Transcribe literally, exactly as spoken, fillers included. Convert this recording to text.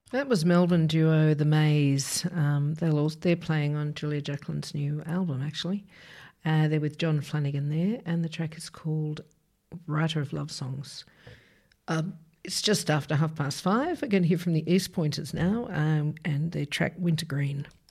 That was Melbourne duo The Maze. Um, they'll also, they're playing on Julia Jacqueline's new album, actually. Uh, they're with John Flanagan there, and the track is called Writer of Love Songs. Um, it's just after half past five. We're going to hear from the East Pointers now, um, and their track Wintergreen.